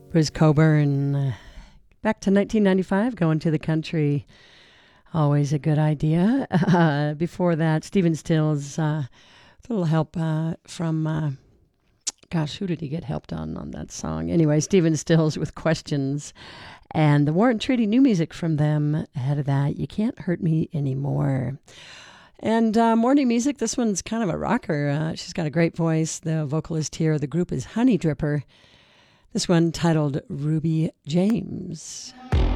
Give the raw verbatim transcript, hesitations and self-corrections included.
Bruce Coburn. uh, Back to nineteen ninety-five, going to the country. Always a good idea. Uh, before that, Stephen Stills, uh, a little help uh, from, uh, gosh, who did he get helped on on that song? Anyway, Stephen Stills with Questions. And the Warren Treaty, new music from them. Ahead of that, You Can't Hurt Me Anymore. And uh, morning music, this one's kind of a rocker. Uh, she's got a great voice. The vocalist here, the group is Honey Dripper. This one titled Ruby James.